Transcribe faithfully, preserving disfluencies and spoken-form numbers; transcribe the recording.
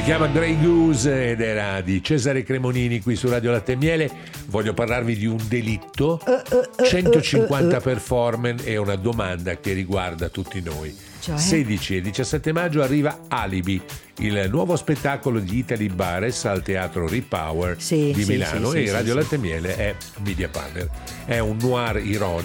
chiama Grey Goose ed era di Cesare Cremonini qui su Radio Latte e Miele. Voglio parlarvi di un delitto, centocinquanta performance e una domanda che riguarda tutti noi. Cioè? sedici e diciassette maggio arriva Alibi, il nuovo spettacolo di Italy Bares al Teatro Repower Sì, di sì, Milano, sì, e sì, Radio sì, Latte e Miele è media partner. È un noir ironico